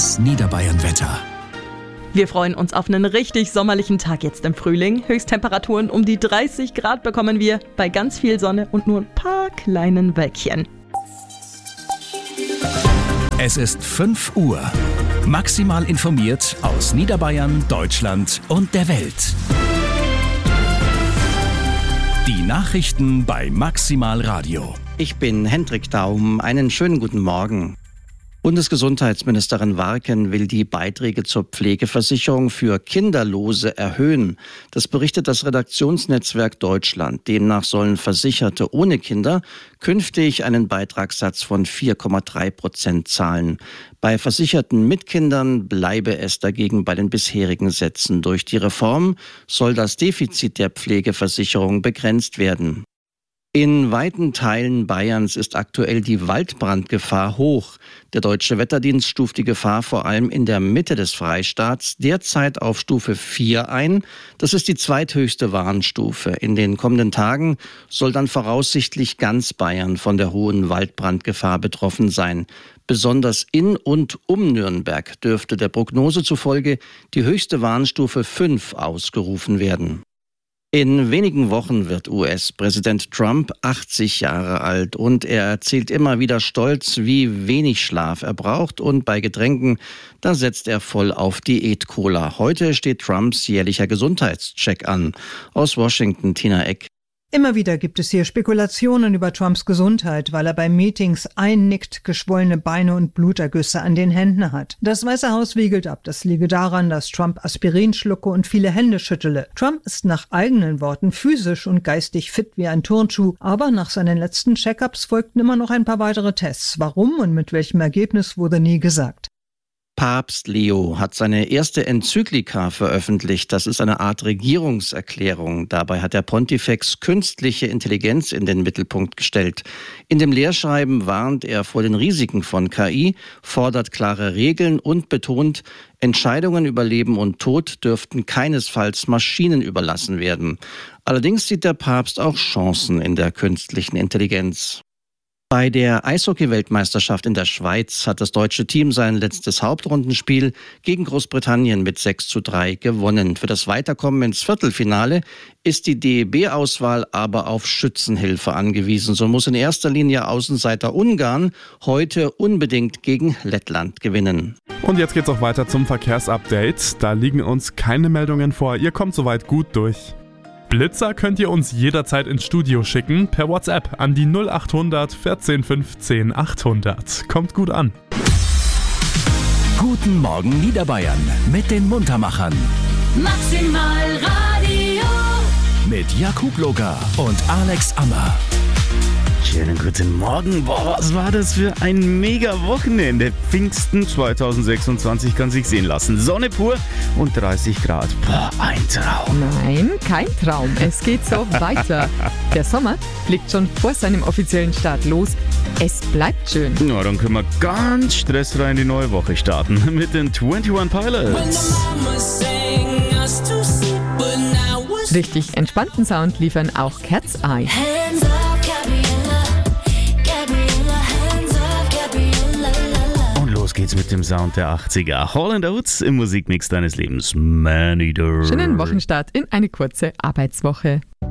Das Niederbayern-Wetter. Wir freuen uns auf einen richtig sommerlichen Tag jetzt im Frühling. Höchsttemperaturen um die 30 Grad bekommen wir bei ganz viel Sonne und nur ein paar kleinen Wölkchen. Es ist 5 Uhr. Maximal informiert aus Niederbayern, Deutschland und der Welt. Die Nachrichten bei Maximal Radio. Ich bin Hendrik Daum. Einen schönen guten Morgen. Bundesgesundheitsministerin Warken will die Beiträge zur Pflegeversicherung für Kinderlose erhöhen. Das berichtet das Redaktionsnetzwerk Deutschland. Demnach sollen Versicherte ohne Kinder künftig einen Beitragssatz von 4,3% zahlen. Bei Versicherten mit Kindern bleibe es dagegen bei den bisherigen Sätzen. Durch die Reform soll das Defizit der Pflegeversicherung begrenzt werden. In weiten Teilen Bayerns ist aktuell die Waldbrandgefahr hoch. Der Deutsche Wetterdienst stuft die Gefahr vor allem in der Mitte des Freistaats derzeit auf Stufe 4 ein. Das ist die zweithöchste Warnstufe. In den kommenden Tagen soll dann voraussichtlich ganz Bayern von der hohen Waldbrandgefahr betroffen sein. Besonders in und um Nürnberg dürfte der Prognose zufolge die höchste Warnstufe 5 ausgerufen werden. In wenigen Wochen wird US-Präsident Trump 80 Jahre alt und er erzählt immer wieder stolz, wie wenig Schlaf er braucht, und bei Getränken, da setzt er voll auf Diät-Cola. Heute steht Trumps jährlicher Gesundheitscheck an. Aus Washington, Tina Eck. Immer wieder gibt es hier Spekulationen über Trumps Gesundheit, weil er bei Meetings einnickt, geschwollene Beine und Blutergüsse an den Händen hat. Das Weiße Haus wiegelt ab, das liege daran, dass Trump Aspirin schlucke und viele Hände schüttele. Trump ist nach eigenen Worten physisch und geistig fit wie ein Turnschuh, aber nach seinen letzten Check-ups folgten immer noch ein paar weitere Tests. Warum und mit welchem Ergebnis wurde nie gesagt. Papst Leo hat seine erste Enzyklika veröffentlicht. Das ist eine Art Regierungserklärung. Dabei hat der Pontifex künstliche Intelligenz in den Mittelpunkt gestellt. In dem Lehrschreiben warnt er vor den Risiken von KI, fordert klare Regeln und betont, Entscheidungen über Leben und Tod dürften keinesfalls Maschinen überlassen werden. Allerdings sieht der Papst auch Chancen in der künstlichen Intelligenz. Bei der Eishockey-Weltmeisterschaft in der Schweiz hat das deutsche Team sein letztes Hauptrundenspiel gegen Großbritannien mit 6:3 gewonnen. Für das Weiterkommen ins Viertelfinale ist die DEB-Auswahl aber auf Schützenhilfe angewiesen. So muss in erster Linie Außenseiter Ungarn heute unbedingt gegen Lettland gewinnen. Und jetzt geht's auch weiter zum Verkehrsupdate. Da liegen uns keine Meldungen vor. Ihr kommt soweit gut durch. Blitzer könnt ihr uns jederzeit ins Studio schicken, per WhatsApp an die 0800 14 15 800. Kommt gut an. Guten Morgen Niederbayern mit den Muntermachern. Maximal Radio. Mit Jakub Loga und Alex Ammer. Schönen guten Morgen. Boah, was war das für ein mega Wochenende. Pfingsten 2026 kann sich sehen lassen. Sonne pur und 30 Grad. Boah, ein Traum. Nein, kein Traum. Es geht so weiter. Der Sommer fliegt schon vor seinem offiziellen Start los. Es bleibt schön. Na, dann können wir ganz stressfrei in die neue Woche starten mit den 21 Pilots. Richtig entspannten Sound liefern auch Cat's Eye. Los geht's mit dem Sound der 80er. Hall & Oates im Musikmix deines Lebens. Man-Eater. Schönen Wochenstart in eine kurze Arbeitswoche.